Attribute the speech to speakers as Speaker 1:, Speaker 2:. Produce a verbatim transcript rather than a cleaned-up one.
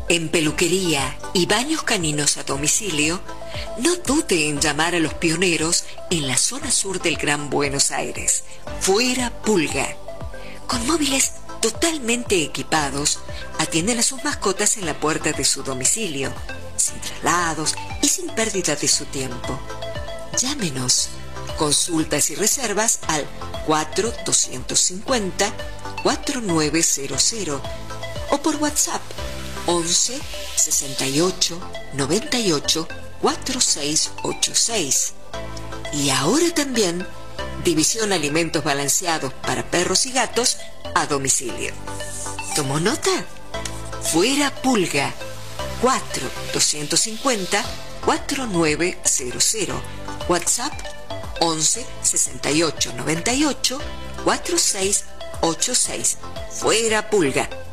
Speaker 1: En peluquería y baños caninos a domicilio, no dude en llamar a los pioneros en la zona sur del Gran Buenos Aires, Fuera Pulga. Con móviles totalmente equipados, atienden a sus mascotas en la puerta de su domicilio, sin traslados y sin pérdida de su tiempo. Llámenos. Consultas y reservas al cuatro dos cinco cero, cuatro nueve cero cero o por WhatsApp once sesenta y ocho noventa y ocho cuarenta y seis ochenta y seis. Y ahora también división alimentos balanceados para perros y gatos a domicilio. ¿Tomó nota? Fuera Pulga, cuatro dos cinco cero, cuatro nueve cero cero. WhatsApp once sesenta y ocho noventa y ocho cuarenta y seis ochenta y seis. Fuera Pulga.